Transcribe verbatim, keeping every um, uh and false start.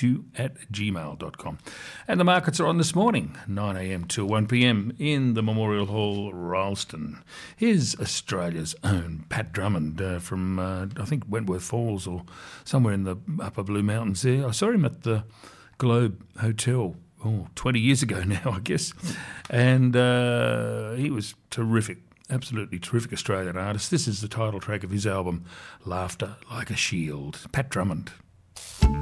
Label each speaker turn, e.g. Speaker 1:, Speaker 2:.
Speaker 1: two at gmail dot com. And the markets are on this morning, nine a.m. till one p.m. in the Memorial Hall, Ralston. Here's Australia's own Pat Drummond uh, from, uh, I think, Wentworth Falls or somewhere in the upper Blue Mountains there. I saw him at the Globe Hotel, oh, twenty years ago now, I guess. And uh, he was terrific, absolutely terrific Australian artist. This is the title track of his album, Laughter Like a Shield. Pat Drummond.